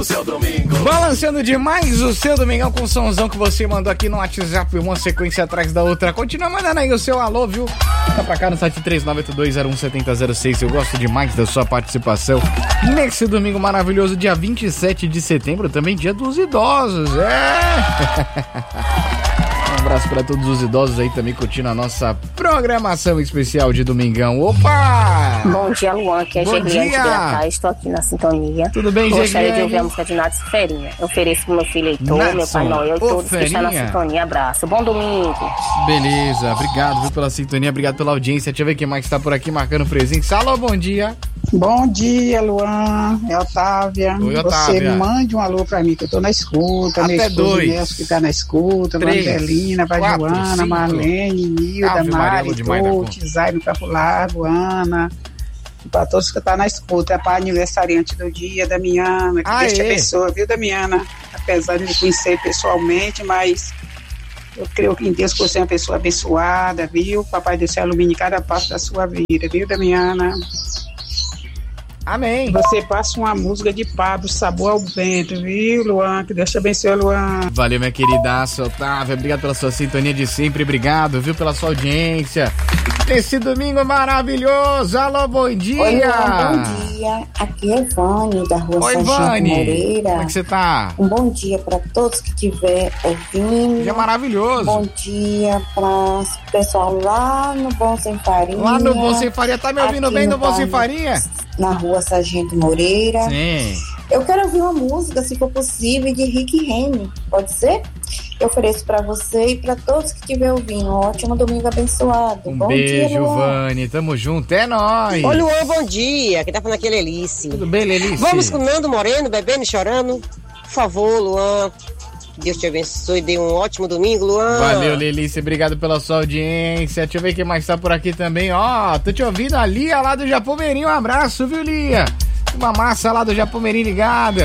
Seu domingo. Balanceando demais o seu domingão com o somzão que você mandou aqui no WhatsApp, uma sequência atrás da outra. Continua mandando aí o seu alô, viu? Tá pra cá no site 3982017006. Eu gosto demais da sua participação nesse domingo maravilhoso, dia 27 de setembro, também dia dos idosos. Um abraço pra todos os idosos aí também curtindo a nossa programação especial de domingão. Opa! Bom dia, Luan, que é Gerliane de Gratar. Estou aqui na sintonia. Tudo bem, Gerliane? Gostaria de ouvir a música de Natson Ferinha. Eu ofereço pro meu filho Heitor, meu pai Noel e todos que estão na sintonia. Abraço. Bom domingo. Beleza, obrigado, viu, pela sintonia, obrigado pela audiência. Deixa eu ver quem mais tá por aqui marcando presença. Alô, bom dia. Bom dia, Luan. É Otávia. Oi, Otávia. Você mande um alô pra mim, que eu tô na escuta. Até dois. Nelson que tá na escuta. Vandelina, Joana, Marlene, Nilda, Mari, Tuti, Zay no Campo Largo, Ana. E pra todos que estão na escuta. É pra aniversariante do dia, Damiana. Que Deus te abençoe, viu, Damiana? Apesar de me conhecer pessoalmente, mas eu creio que em Deus que você é uma pessoa abençoada, viu? Papai do céu ilumine cada passo da sua vida, viu, Damiana? Amém. Você passa uma música de Pablo, Sabor ao Vento, viu, Luan? Que Deus te abençoe, Luan. Valeu, minha queridaça Otávia. Obrigado pela sua sintonia de sempre. Obrigado, viu, pela sua audiência. Esse domingo maravilhoso. Alô, bom dia. Oi, Luan, bom dia. Aqui é Vânia, da rua Sargento Moreira. Como é que você tá? Um bom dia para todos que estiver ouvindo. Dia maravilhoso. Bom dia para o pessoal lá no Bom Sem Farinha. Lá no Bom Sem Farinha. Tá me ouvindo bem no Bom Sem Farinha? Na rua Sargento Moreira. Sim. Eu quero ouvir uma música, se for possível, de Rick Renner. Pode ser? Eu ofereço pra você e pra todos que estiver ouvindo. Um ótimo domingo abençoado. Um bom beijo, dia, Vani. Tamo junto. É nóis. Oi, Luan, bom dia. Quem tá falando aqui é Lelice. Tudo bem, Lelice? Vamos com Nando Moreno, bebendo e chorando. Por favor, Luan. Deus te abençoe e dê um ótimo domingo, Luan. Valeu, Lelice, obrigado pela sua audiência. Deixa eu ver quem mais tá por aqui também. Ó, tô te ouvindo, a Lia lá do Japomeirinho. Um abraço, viu, Lia? Uma massa lá do Japomeirinho ligada.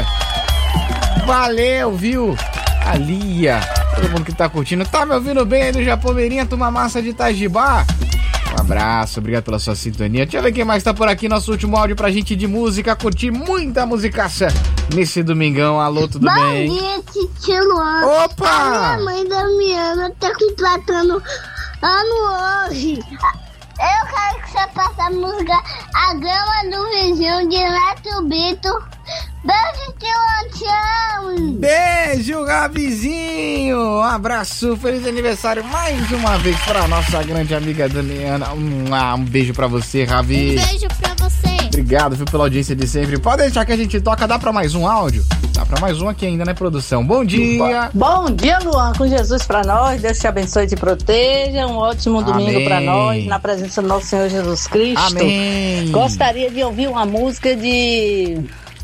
Valeu, viu? A Lia, todo mundo que tá curtindo. Tá me ouvindo bem aí do Japomeirinho? Uma massa de Itajibá. Um abraço, obrigado pela sua sintonia. Deixa eu ver quem mais tá por aqui. Nosso último áudio pra gente de música, curtir muita musicaça nesse domingão. Alô, tudo bem? Bom dia, Titi Luan. Opa! A minha mãe Damiana tá completando ano hoje. Eu quero que você passe a música A Grama do Vizinho de Neto Bito. Beijo, tio, te amo. Beijo, Gabizinho. Um abraço, feliz aniversário mais uma vez pra nossa grande amiga Damiana. Um beijo pra você, Ravi. Um beijo pra você. Obrigado, viu, pela audiência de sempre. Pode deixar que a gente toca. Dá pra mais um áudio? Dá pra mais um aqui ainda, né, produção? Bom dia. Bom dia, Luan. Com Jesus pra nós. Deus te abençoe e te proteja. Um ótimo domingo pra nós, na presença do nosso Senhor Jesus Cristo. Amém. Gostaria de ouvir uma música de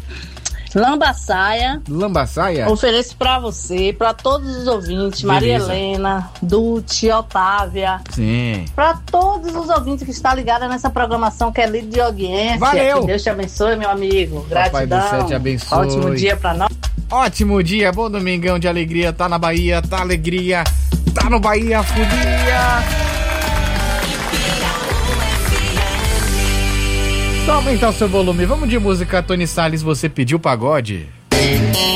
Lambaçaia. Lambaçaia? Ofereço pra você, pra todos os ouvintes. Beleza. Maria Helena, Dulce, Otávia. Sim. Pra todos os ouvintes que estão ligados nessa programação que é líder de audiência. Valeu. Que Deus te abençoe, meu amigo. Papai Gratidão. do céu te abençoe. Ótimo dia pra nós. Ótimo dia, bom domingão de alegria. Tá na Bahia, tá alegria. Tá no Bahia, folia. Só aumentar o seu volume. Vamos de música, Tony Salles, você pediu pagode?